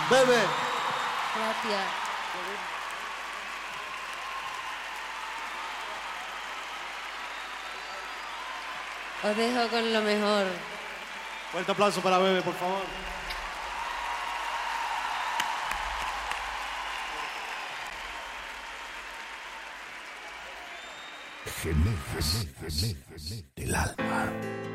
Bebe. Gracias. Os dejo con lo mejor. Fuerte aplauso para Bebe, por favor. Gemelas del alma.